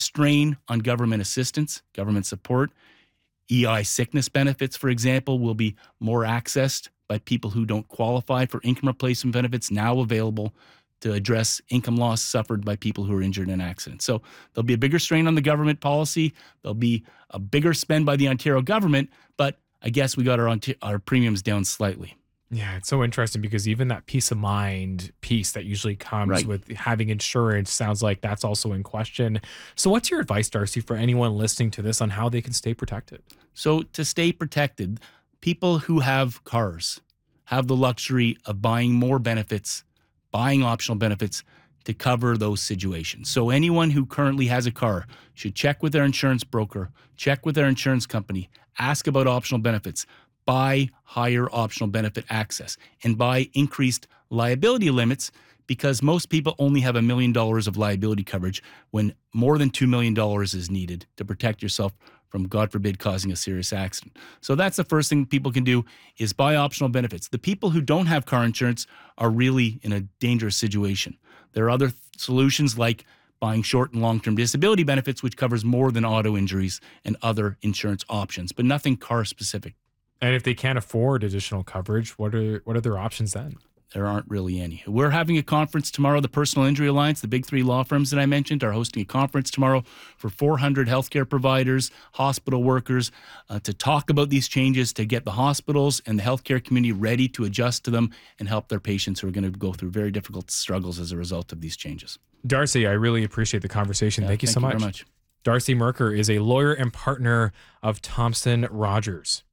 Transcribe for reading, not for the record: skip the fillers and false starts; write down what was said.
strain on government assistance, government support. EI sickness benefits, for example, will be more accessed by people who don't qualify for income replacement benefits, now available to address income loss suffered by people who are injured in accidents. So there'll be a bigger strain on the government policy. There'll be a bigger spend by the Ontario government, but I guess we got our premiums down slightly. Yeah, it's so interesting because even that peace of mind piece that usually comes with having insurance sounds like that's also in question. So, what's your advice, Darcy, for anyone listening to this on how they can stay protected? So, to stay protected, people who have cars have the luxury of buying more benefits, buying optional benefits to cover those situations. So, anyone who currently has a car should check with their insurance broker, check with their insurance company, ask about optional benefits. Buy higher optional benefit access and buy increased liability limits, because most people only have $1 million of liability coverage when more than $2 million is needed to protect yourself from, God forbid, causing a serious accident. So that's the first thing people can do, is buy optional benefits. The people who don't have car insurance are really in a dangerous situation. There are other solutions like buying short and long-term disability benefits, which covers more than auto injuries, and other insurance options, but nothing car specific. And if they can't afford additional coverage, what are their options then? There aren't really any. We're having a conference tomorrow. The Personal Injury Alliance, the big three law firms that I mentioned, are hosting a conference tomorrow for 400 healthcare providers, hospital workers, to talk about these changes, to get the hospitals and the healthcare community ready to adjust to them and help their patients who are going to go through very difficult struggles as a result of these changes. Darcy, I really appreciate the conversation. Thank you so much. Thank you very much. Darcy Mercer is a lawyer and partner of Thompson Rogers.